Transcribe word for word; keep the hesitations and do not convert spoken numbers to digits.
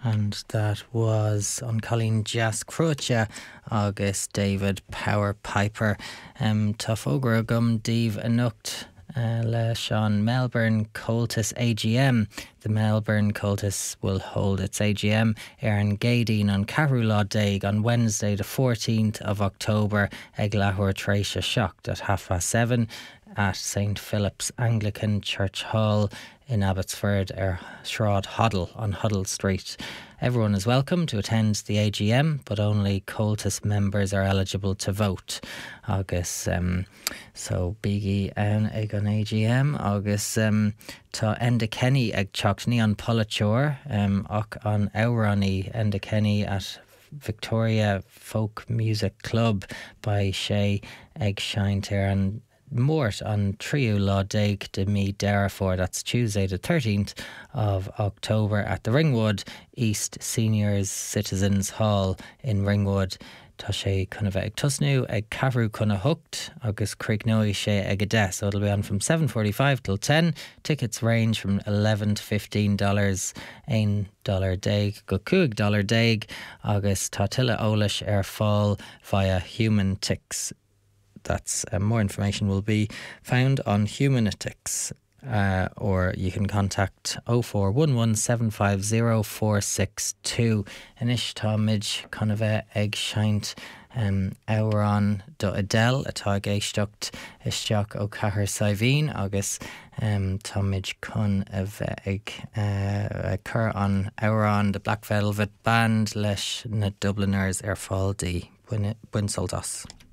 And that was on Colleen Jas Crucha agus David Power Piper. Um, Tá fógra gum Dave Anucht uh, leis on Melbourne Cultus A G M. The Melbourne Cultus will hold its A G M ar an Gadeen on Carrula Daig on Wednesday the fourteenth of October ag Lahore Tréisio Shocked at half past seven at Saint Philip's Anglican Church Hall in Abbotsford ar Shroud Hoddle on Huddle Street. Everyone is welcome to attend the A G M, but only Cultus members are eligible to vote. Agus, um, so biggie an ag an A G M, agus um, tá Enda Kenny ag Chochtní on Polachor, um, och on Aurani Enda Kenny at Victoria Folk Music Club by Shay ag Shine and Mort on Trio Law Daig de Mi Deraford. That's Tuesday the thirteenth of October at the Ringwood East Seniors Citizens Hall in Ringwood. Tá sé chuna bheith ag tusnú ag Cahrú chuna Hooked agus Craignóí sé ag Ade. So it'll be on from seven forty-five till ten. Tickets range from eleven to fifteen dollars. one dollar daig go two dollar daig agus tá tuile eolais ar fáil via Human Ticks. That's uh, more information will be found on Humanitics, uh, or you can contact oh four one one seven five oh four six two. Inish Tomage Conave Egg Shint um Auron do Adele atá géisteacht isteach ó Cahir Saiveen agus um Tomage Con of Egg uh, cur on Auron the Black Velvet Band leis na Dubliners ar fáil di Buinsoltas.